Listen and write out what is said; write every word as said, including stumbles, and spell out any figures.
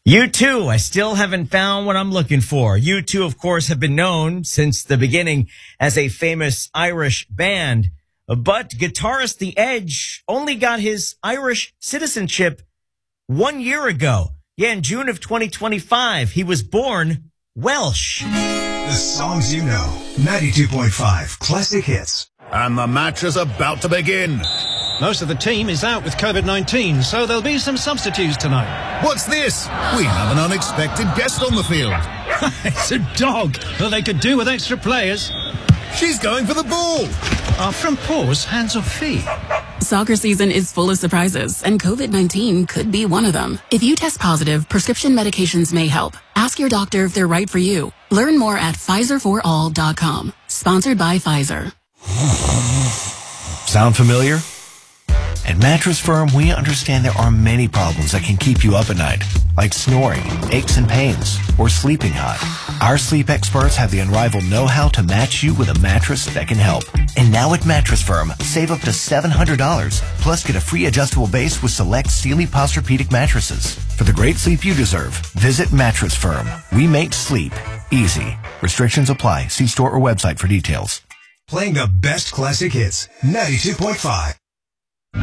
U two, I still haven't found what I'm looking for. U two, of course, have been known since the beginning as a famous Irish band. But guitarist The Edge only got his Irish citizenship one year ago. Yeah, in June of twenty twenty-five, he was born Welsh. The songs you know. ninety-two point five Classic Hits. And the match is about to begin. Most of the team is out with COVID nineteen, so there'll be some substitutes tonight. What's this? We have an unexpected guest on the field. It's a dog. Well, they could do with extra players. She's going for the ball. Are from paws, hands or feet? Soccer season is full of surprises, and COVID nineteen could be one of them. If you test positive, prescription medications may help. Ask your doctor if they're right for you. Learn more at Pfizer for all dot com. Sponsored by Pfizer. Sound familiar? At Mattress Firm, we understand there are many problems that can keep you up at night, like snoring, aches and pains, or sleeping hot. Our sleep experts have the unrivaled know-how to match you with a mattress that can help. And now at Mattress Firm, save up to seven hundred dollars, plus get a free adjustable base with select Sealy Posturepedic mattresses. For the great sleep you deserve, visit Mattress Firm. We make sleep easy. Restrictions apply. See store or website for details. Playing the best classic hits. ninety-two point five